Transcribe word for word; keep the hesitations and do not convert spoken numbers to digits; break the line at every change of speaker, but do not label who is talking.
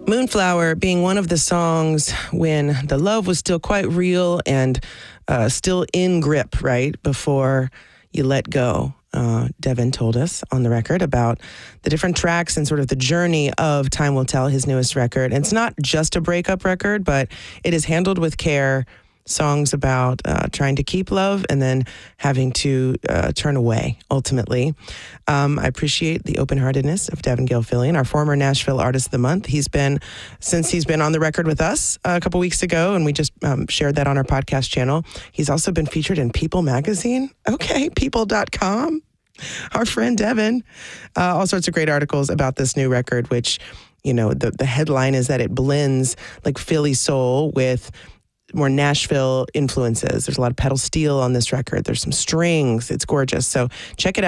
Moonflower being one of the songs when the love was still quite real and uh, still in grip, right, before you let go. Uh, Devin told us on the record about the different tracks and sort of the journey of Time Will Tell, his newest record. And it's not just a breakup record, but it is handled with care. Songs about uh, trying to keep love and then having to uh, turn away, ultimately. Um, I appreciate the open-heartedness of Devin Gilfillian, our former Nashville Artist of the Month. He's been, since he's been on the record with us a couple weeks ago, and we just um, shared that on our podcast channel. He's also been featured in People magazine. Okay, people dot com. Our friend Devin. Uh, all sorts of great articles about this new record, which, you know, the, the headline is that it blends like Philly soul with more Nashville influences. There's a lot of pedal steel on this record. There's some strings. It's gorgeous. So check it out.